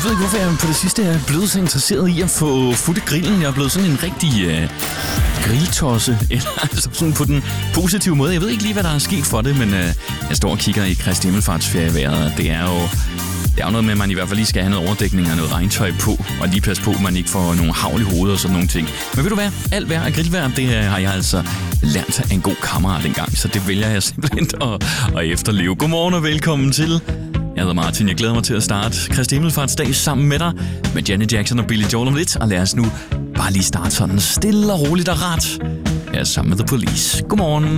ved ikke, hvorfor jeg på det sidste er blevet så interesseret i at få futte grillen. Jeg er blevet sådan en rigtig grilltosse, eller altså sådan på den positive måde. Jeg ved ikke lige, hvad der er sket for det, men jeg står og kigger i Kristi Himmelfartsferieværet, og det er jo noget med, at man i hvert fald lige skal have noget overdækning og noget regntøj på, og lige passe på, at man ikke får nogle hagl i hovedet og sådan nogle ting. Men ved du hvad? Alt vejr og grillvejr, det har jeg altså lært af en god kammerat engang, så det vælger jeg simpelthen at efterleve. Godmorgen og velkommen til. Jeg hedder Martin, jeg glæder mig til at starte Kristi Himmelfartsdag sammen med dig, med Janet Jackson og Billy Joel om lidt, og lad os nu bare lige starte sådan stille og roligt og ret. Jeg er sammen med The Police. Godmorgen.